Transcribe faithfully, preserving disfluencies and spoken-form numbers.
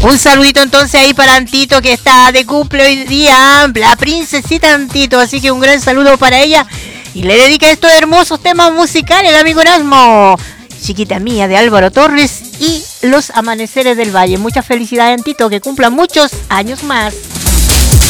Un saludito entonces ahí para Antito, que está de cumple hoy día, la princesita Antito, así que un gran saludo para ella. Y le dedica estos hermosos temas musicales el amigo Erasmo. Chiquita mía, de Álvaro Torres y Los Amaneceres del Valle. Muchas felicidades, Antito, que cumpla muchos años más.